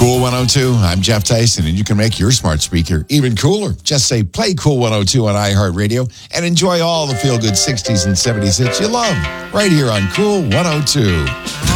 Cool 102. I'm Jeff Tyson, and you can make your smart speaker even cooler. Just say play Cool 102 on iHeartRadio and enjoy all the feel-good 60s and 70s hits you love right here on Cool 102.